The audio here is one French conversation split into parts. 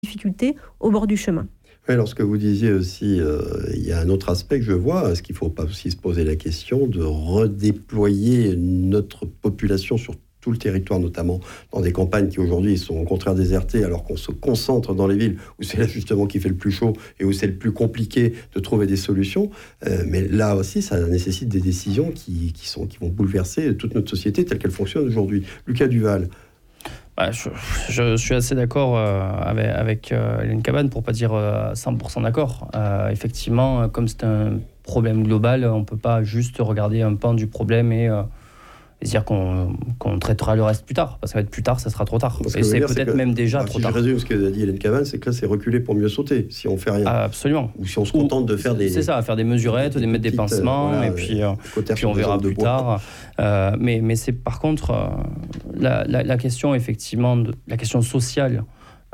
difficultés au bord du chemin. Oui, lorsque vous disiez aussi, il y a un autre aspect que je vois, est-ce qu'il ne faut pas aussi se poser la question de redéployer notre population sur tout le territoire, notamment dans des campagnes qui aujourd'hui sont au contraire désertées, alors qu'on se concentre dans les villes où c'est là justement qui fait le plus chaud et où c'est le plus compliqué de trouver des solutions. Mais là aussi, ça nécessite des décisions qui vont bouleverser toute notre société telle qu'elle fonctionne aujourd'hui. Lucas Duval. Je suis assez d'accord avec Hélène Cabane, pour ne pas dire 100% d'accord. Effectivement, comme c'est un problème global, on ne peut pas juste regarder un pan du problème et dire qu'on traitera le reste plus tard, parce qu'être plus tard, ça sera trop tard. Et c'est peut-être même déjà trop tard. Si je résume ce qu'a dit Hélène Cabane, c'est que là, c'est reculer pour mieux sauter, si on ne fait rien. Absolument. Ou si on se contente de faire des... C'est ça, faire des mesurettes, mettre des pansements, et puis on verra plus tard. Mais c'est par contre la question, effectivement, la question sociale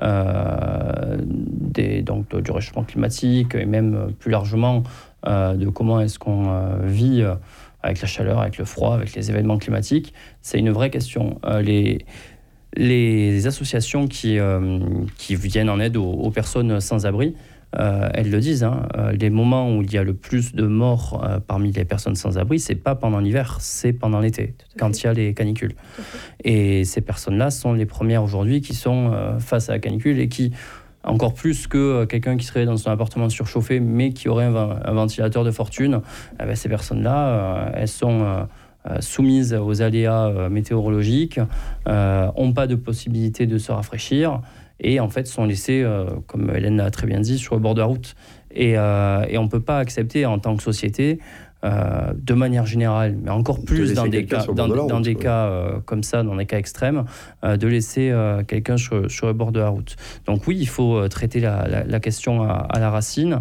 du réchauffement climatique, et même plus largement de comment est-ce qu'on vit avec la chaleur, avec le froid, avec les événements climatiques. C'est une vraie question. Les associations qui viennent en aide aux personnes sans abri, elles le disent, les moments où il y a le plus de morts parmi les personnes sans abri, c'est pas pendant l'hiver, c'est pendant l'été, quand il y a les canicules. Et ces personnes-là sont les premières aujourd'hui qui sont face à la canicule, et qui, encore plus que quelqu'un qui serait dans son appartement surchauffé mais qui aurait un ventilateur de fortune, ces personnes-là, elles sont soumises aux aléas météorologiques, n'ont pas de possibilité de se rafraîchir, et en fait sont laissées, comme Hélène l'a très bien dit, sur le bord de la route. Et on ne peut pas accepter en tant que société, de manière générale, mais encore plus dans des cas comme ça, dans des cas extrêmes, de laisser quelqu'un sur le bord de la route. Donc oui, il faut traiter la question à la racine.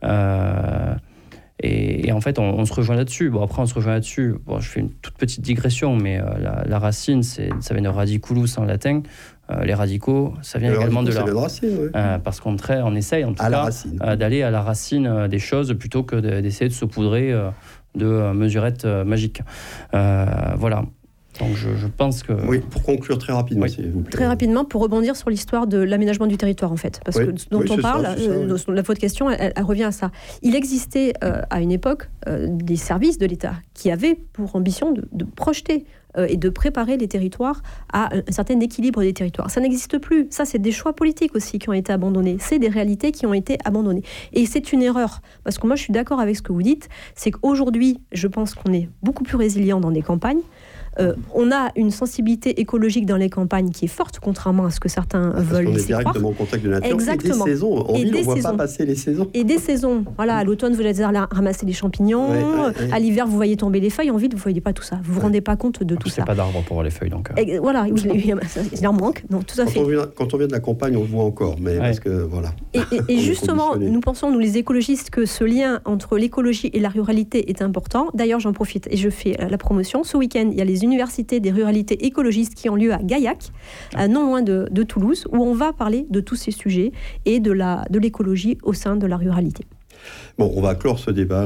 Et en fait, on se rejoint là-dessus. Bon, après, on se rejoint là-dessus. Bon, je fais une toute petite digression, mais la racine, ça vient de radiculus en latin. Les radicaux, ça vient également de la racine. Oui. Parce qu'on essaye, en tout cas, d'aller à la racine des choses plutôt que d'essayer de saupoudrer de mesurettes magiques. Voilà. Donc je pense que... Oui, pour conclure très rapidement, s'il vous plaît. Très rapidement, pour rebondir sur l'histoire de l'aménagement du territoire, en fait. Parce que dont on parle, votre question, elle revient à ça. Il existait à une époque des services de l'État qui avaient pour ambition de projeter et de préparer les territoires à un certain équilibre des territoires. Ça n'existe plus. Ça, c'est des choix politiques aussi qui ont été abandonnés. C'est des réalités qui ont été abandonnées. Et c'est une erreur. Parce que moi, je suis d'accord avec ce que vous dites. C'est qu'aujourd'hui, je pense qu'on est beaucoup plus résilient dans des campagnes. On a une sensibilité écologique dans les campagnes qui est forte, contrairement à ce que certains veulent laisser croire. On est directement en contact de la nature. Exactement. Et des saisons. En ville, on ne voit pas passer les saisons. Et des saisons. Voilà, à l'automne, vous allez ramasser les champignons. À l'hiver, vous voyez tomber les feuilles. En ville, vous ne voyez pas tout ça. Vous ne vous rendez pas compte de tout ça. Il n'y a pas d'arbres pour voir les feuilles. Donc, voilà, il en manque. Donc, tout à fait. Quand on vient de la campagne, on le voit encore. Mais parce que, voilà. Et justement, nous pensons, nous les écologistes, que ce lien entre l'écologie et la ruralité est important. D'ailleurs, j'en profite et je fais la promotion. Ce week-end, il y a les universités des ruralités écologistes qui ont lieu à Gaillac, non loin de Toulouse, où on va parler de tous ces sujets et de l'écologie au sein de la ruralité. Bon, on va clore ce débat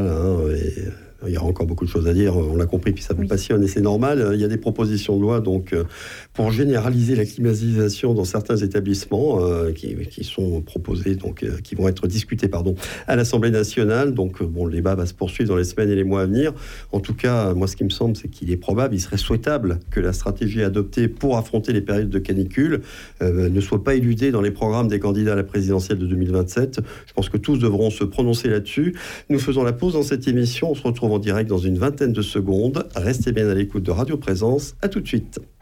il y aura encore beaucoup de choses à dire, on l'a compris, puis ça vous passionne et c'est normal. Il y a des propositions de loi donc, pour généraliser la climatisation dans certains établissements qui sont proposés, donc, qui vont être discutés à l'Assemblée nationale. Donc le débat va se poursuivre dans les semaines et les mois à venir. En tout cas, moi ce qui me semble, c'est qu'il est probable, il serait souhaitable que la stratégie adoptée pour affronter les périodes de canicule ne soit pas éludée dans les programmes des candidats à la présidentielle de 2027. Je pense que tous devront se prononcer là-dessus. Nous faisons la pause dans cette émission, on se retrouve en direct dans une vingtaine de secondes. Restez bien à l'écoute de Radio Présence. À tout de suite.